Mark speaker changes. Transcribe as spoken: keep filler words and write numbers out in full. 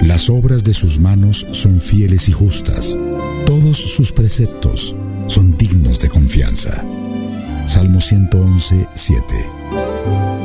Speaker 1: Las obras de sus manos son fieles y justas. Todos sus preceptos son dignos de confianza. Salmo ciento once, siete.